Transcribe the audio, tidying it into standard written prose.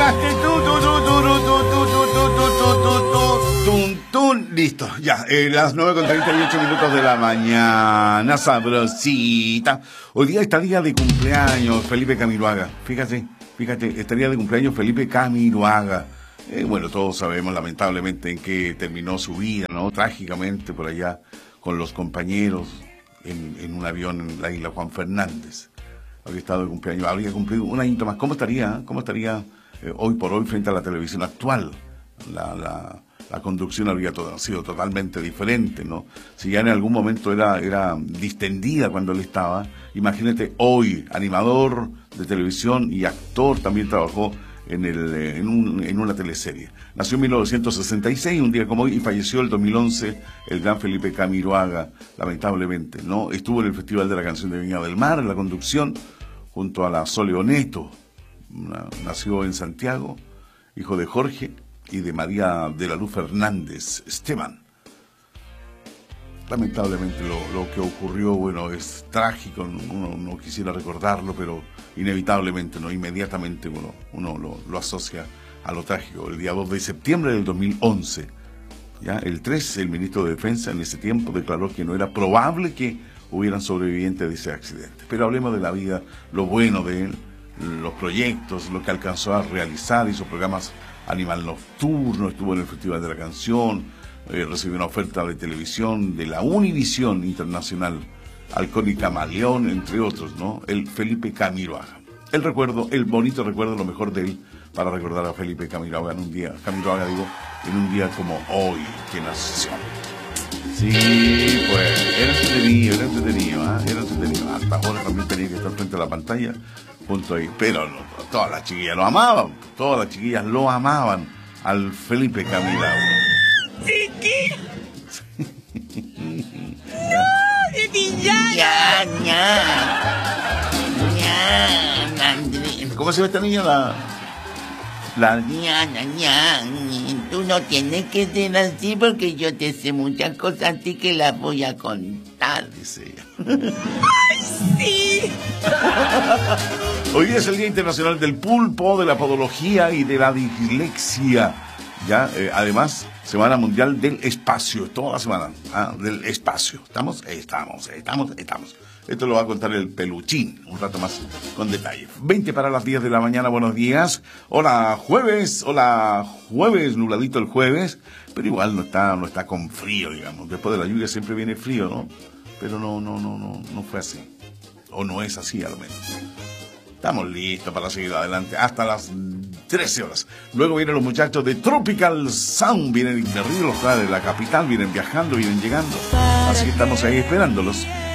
Listo, ya, las 9:38 de la mañana, sabrosita. Hoy día estaría de cumpleaños Felipe Camiroaga. Fíjate, estaría de cumpleaños Felipe Camiroaga. Bueno, todos sabemos lamentablemente en qué terminó su vida, ¿no? Trágicamente por allá con los compañeros en un avión en la isla Juan Fernández. Habría estado de cumpleaños, habría cumplido un añito más. ¿Cómo estaría hoy por hoy frente a la televisión actual? La conducción habría sido totalmente diferente, ¿no? Si ya en algún momento era distendida cuando él estaba, imagínate hoy, animador de televisión y actor, también trabajó en una teleserie. Nació en 1966, un día como hoy, y falleció el 2011 el gran Felipe Camiroaga, lamentablemente, ¿no? Estuvo en el Festival de la Canción de Viña del Mar, en la conducción, junto a la Sole Oneto. Nació en Santiago, hijo de Jorge y de María de la Luz Fernández Esteban. Lamentablemente lo que ocurrió, bueno, es trágico, uno no quisiera recordarlo, pero inevitablemente, ¿no? Inmediatamente uno lo asocia a lo trágico. El día 2 de septiembre del 2011, ¿ya? El 3, el ministro de Defensa en ese tiempo declaró que no era probable que hubieran sobrevivientes de ese accidente. Pero hablemos de la vida, lo bueno de él, los proyectos, lo que alcanzó a realizar, hizo programas Animal Nocturno, estuvo en el Festival de la Canción, recibió una oferta de televisión de la Univisión Internacional, Halcón y Camaleón, entre otros, ¿no? El Felipe Camiroaga. El bonito recuerdo, lo mejor de él, para recordar a Felipe Camiroaga en un día como hoy, que nació. Sí, pues, era entretenido, era entretenido. Hasta ahora también tenía que estar frente a la pantalla, junto ahí. Pero no, todas las chiquillas lo amaban al Felipe Camiroaga. ¿Chiqui? No, Andrés. ¿Cómo se ve esta niña? Tú no tienes que ser así porque yo te sé muchas cosas a ti que las voy a contar. Dice ella. ¡Ay, sí! Hoy es el Día Internacional del Pulpo, de la Podología y de la Dislexia. Ya, además, Semana Mundial del Espacio, toda la semana, del espacio. ¿Estamos? Estamos. Esto lo va a contar el Peluchín, un rato más con detalle. 20 para las 10 de la mañana, buenos días. Hola jueves, nubladito el jueves, pero igual no está con frío, digamos. Después de la lluvia siempre viene frío, ¿no? Pero no fue así. O no es así, a lo menos. Estamos listos para seguir adelante hasta las 13 horas. Luego vienen los muchachos de Tropical Sound, vienen de Río, los trae de la capital, vienen viajando, vienen llegando. Así que estamos ahí esperándolos.